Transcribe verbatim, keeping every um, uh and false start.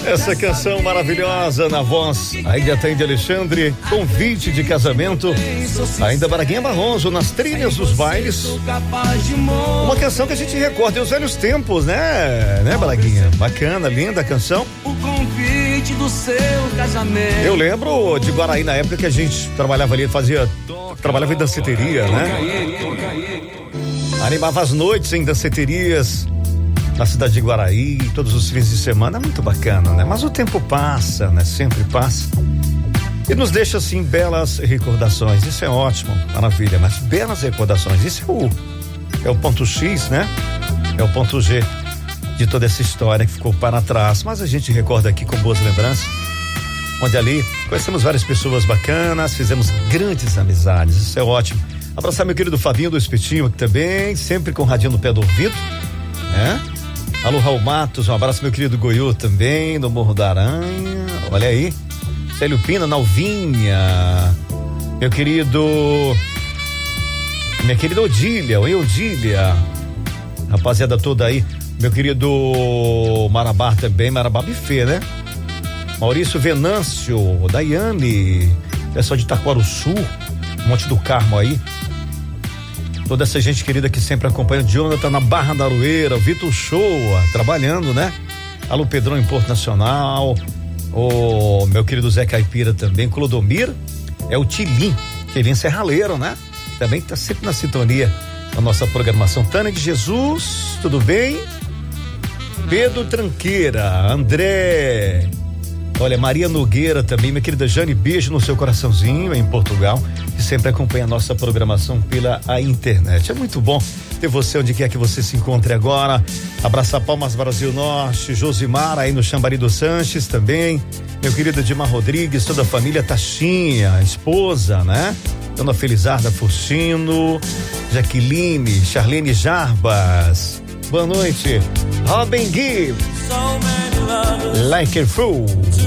Essa canção maravilhosa na voz ainda tem de Alexandre, convite de casamento, ainda Braguinha Barroso nas trilhas dos bailes. Uma canção que a gente recorda os velhos tempos, né? Né, Braguinha? Bacana, linda a canção. O convite do seu casamento. Eu lembro de Guaraí na época que a gente trabalhava ali, fazia, trabalhava em danceteria, né? Animava as noites em danceterias na cidade de Guaraí, todos os fins de semana, muito bacana, né? Mas o tempo passa, né? Sempre passa. E nos deixa, assim, belas recordações. Isso é ótimo, maravilha, mas belas recordações. Isso é o, é o ponto X, né? É o ponto G de toda essa história que ficou para trás. Mas a gente recorda aqui com boas lembranças, onde ali conhecemos várias pessoas bacanas, fizemos grandes amizades. Isso é ótimo. Abraçar meu querido Fabinho do Espetinho aqui também, sempre com o radinho no pé do ouvido, né? Alô, Raul Matos, um abraço meu querido Goiú também, no Morro da Aranha, olha aí, Célio Pina, Nalvinha, meu querido, minha querida Odília, oi Odília, rapaziada toda aí, meu querido Marabá também, Marabá Buffet, né? Maurício Venâncio, Daiane, pessoal de Itaquaruçu, Monte do Carmo aí, toda essa gente querida que sempre acompanha, o Jonathan na Barra da Aroeira, o Vitor Shoa, trabalhando, né? Alô, Pedrão em Porto Nacional, o meu querido Zé Caipira também, Clodomir, é o Tilim, Tilim Serraleiro, né? Também tá sempre na sintonia da nossa programação. Tânia de Jesus, tudo bem? Pedro Tranqueira, André, olha, Maria Nogueira também, minha querida Jane, beijo no seu coraçãozinho em Portugal, que sempre acompanha a nossa programação pela a internet. É muito bom ter você onde quer que você se encontre agora. Abraçar Palmas Brasil Norte, Josimar aí no Xambari dos Sanches também, meu querido Edmar Rodrigues, toda a família, Taxinha, esposa, né? Dona Felizarda Furtino, Jaqueline, Charlene Jarbas, boa noite. Robin Gibbs, Like a Fool.